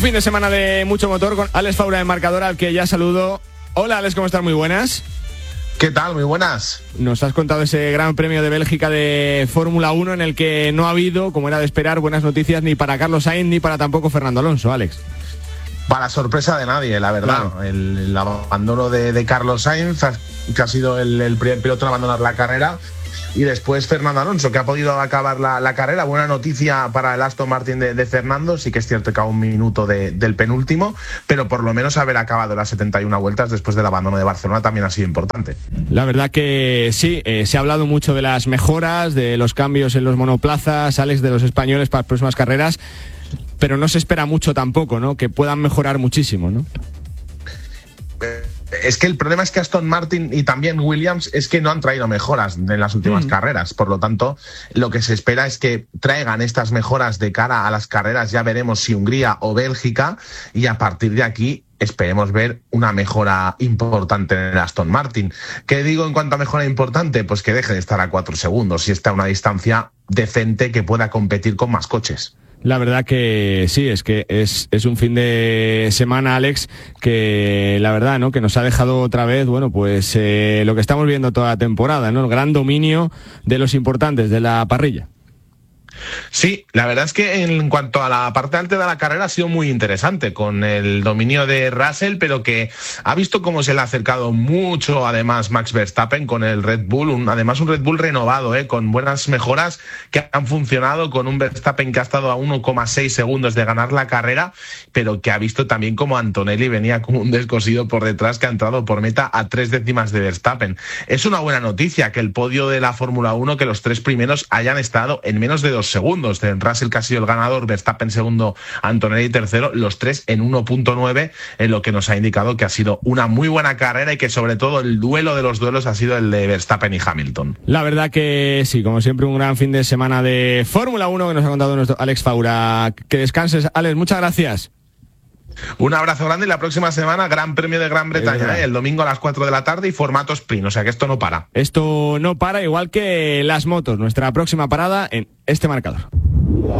fin de semana de mucho motor con Alex Faura de Marcador, al que ya saludo. Hola Alex, ¿cómo estás? Muy buenas. ¿Qué tal? Muy buenas. Nos has contado ese Gran Premio de Bélgica de Fórmula 1 en el que no ha habido, como era de esperar, buenas noticias ni para Carlos Sainz ni para tampoco Fernando Alonso, Alex. Para sorpresa de nadie, la verdad. Claro. El abandono de Carlos Sainz, que ha sido el primer piloto en abandonar la carrera. Y después Fernando Alonso, que ha podido acabar la carrera. Buena noticia para el Aston Martin de Fernando. Sí que es cierto que a un minuto del penúltimo, pero por lo menos haber acabado las 71 vueltas después del abandono de Barcelona también ha sido importante. La verdad que sí, se ha hablado mucho de las mejoras, de los cambios en los monoplazas, Alex, de los españoles para las próximas carreras, pero no se espera mucho tampoco, ¿no? Que puedan mejorar muchísimo, ¿no? Es que el problema es que Aston Martin y también Williams es que no han traído mejoras en las últimas carreras. Por lo tanto, lo que se espera es que traigan estas mejoras de cara a las carreras. Ya veremos si Hungría o Bélgica, y a partir de aquí esperemos ver una mejora importante en el Aston Martin. ¿Qué digo en cuanto a mejora importante? Pues que deje de estar a 4 segundos y esté a una distancia decente que pueda competir con más coches. La verdad que sí, es que es un fin de semana, Alex, que la verdad, ¿no?, que nos ha dejado otra vez, bueno, pues lo que estamos viendo toda la temporada, ¿no?, el gran dominio de los importantes de la parrilla. Sí, la verdad es que en cuanto a la parte alta de la carrera ha sido muy interesante, con el dominio de Russell, pero que ha visto cómo se le ha acercado mucho además Max Verstappen con el Red Bull, además un Red Bull renovado, con buenas mejoras que han funcionado, con un Verstappen que ha estado a 1,6 segundos de ganar la carrera, pero que ha visto también como Antonelli venía como un descosido por detrás, que ha entrado por meta a 3 décimas de Verstappen. Es una buena noticia que el podio de la Fórmula 1, que los 3 primeros hayan estado en menos de 2 segundos. Russell, que ha sido el ganador, Verstappen segundo, Antonelli tercero, los 3 en 1.9, en lo que nos ha indicado que ha sido una muy buena carrera y que sobre todo el duelo de los duelos ha sido el de Verstappen y Hamilton. La verdad que sí, como siempre, un gran fin de semana de Fórmula 1 que nos ha contado nuestro Alex Faura. Que descanses, Alex, muchas gracias. Un abrazo grande, y la próxima semana Gran Premio de Gran Bretaña, el domingo a las 4 de la tarde y formato sprint, o sea que esto no para. Esto no para, igual que las motos, nuestra próxima parada en este marcador.